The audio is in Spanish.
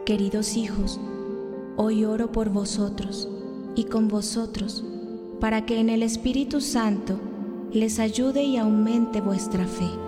Queridos hijos, hoy oro por vosotros y con vosotros, para que en el Espíritu Santo les ayude y aumente vuestra fe.